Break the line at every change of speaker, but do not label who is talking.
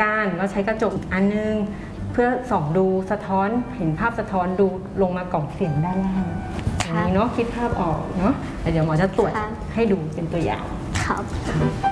กันเราใช้กระจกอีกอันนึงเพื่อส่องดูสะท้อนเห็นภาพสะท้อนดูลงมากล่องเสียงด้านล่างอย่างนี้เนาะคิดภาพออกเนาะเดี๋ยวหมอจะตรวจให้ดูเป็นตัวอย่าง
ครับ